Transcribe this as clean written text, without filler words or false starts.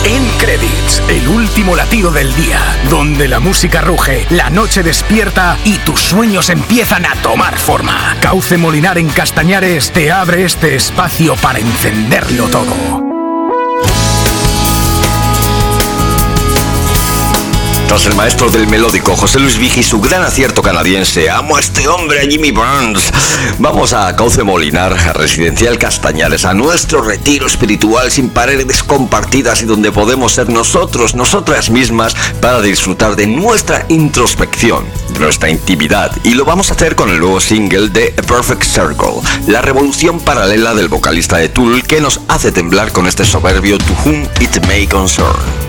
En Credits, el último latido del día, donde la música ruge, la noche despierta y tus sueños empiezan a tomar forma. Cauce Molinar en Castañares te abre este espacio para encenderlo todo. Tras el maestro del melódico José Luis Vigi y su gran acierto canadiense, amo a este hombre, a Jimmy Burns, vamos a Cauce Molinar, a Residencial Castañares, a nuestro retiro espiritual sin paredes compartidas y donde podemos ser nosotros, nosotras mismas, para disfrutar de nuestra introspección, de nuestra intimidad. Y lo vamos a hacer con el nuevo single de A Perfect Circle, la revolución paralela del vocalista de Tool que nos hace temblar con este soberbio To Whom It May Concern.